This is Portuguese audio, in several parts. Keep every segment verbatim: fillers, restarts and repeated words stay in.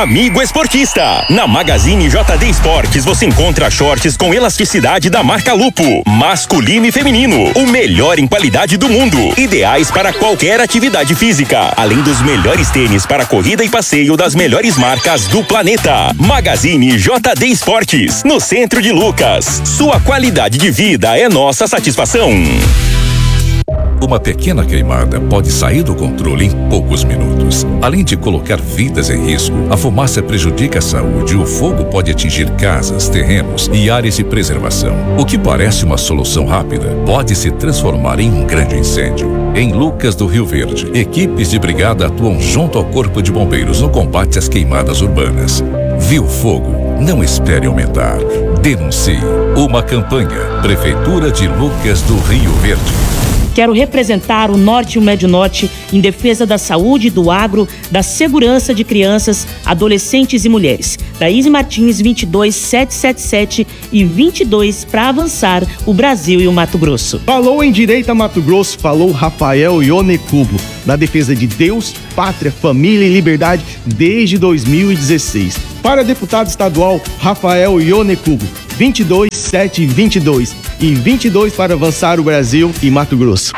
amigo esportista. Na Magazine J D Esportes você encontra shorts com elasticidade da marca Lupo, masculino e feminino, o melhor em qualidade do mundo, ideais para qualquer atividade física, além dos melhores tênis para corrida e passeio das melhores marcas do planeta. Magazine J D Esportes, no centro de Lucas. Sua qualidade de vida é nossa satisfação. Uma pequena queimada pode sair do controle em poucos minutos. Além de colocar vidas em risco, a fumaça prejudica a saúde e o fogo pode atingir casas, terrenos e áreas de preservação. O que parece uma solução rápida pode se transformar em um grande incêndio. Em Lucas do Rio Verde, equipes de brigada atuam junto ao Corpo de Bombeiros no combate às queimadas urbanas. Viu fogo? Não espere aumentar. Denuncie. Uma campanha. Prefeitura de Lucas do Rio Verde. Quero representar o Norte e o Médio Norte em defesa da saúde, do agro, da segurança de crianças, adolescentes e mulheres. Daíse Martins, vinte e dois, setecentos e setenta e sete e vinte e dois para avançar o Brasil e o Mato Grosso. Falou em Direita Mato Grosso, falou Rafael Ionecubo, na defesa de Deus, pátria, família e liberdade desde dois mil e dezesseis. Para deputado estadual, Rafael Ionecubo, vinte e dois, setecentos e vinte e dois e vinte e dois para avançar o Brasil e Mato Grosso.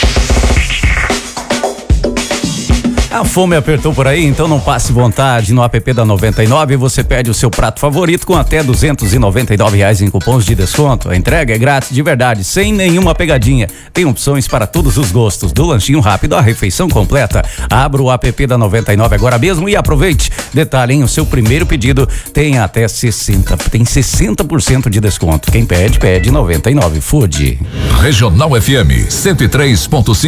A fome apertou por aí, então não passe vontade. No app da noventa e nove você pede o seu prato favorito com até duzentos e noventa e nove reais em cupons de desconto. A entrega é grátis de verdade, sem nenhuma pegadinha. Tem opções para todos os gostos, do lanchinho rápido à refeição completa. Abra o app da noventa e nove agora mesmo e aproveite. Detalhe, hein, o seu primeiro pedido tem até sessenta, tem sessenta por cento de desconto. Quem pede, pede noventa e nove Food. Regional F M cento e três ponto cinco.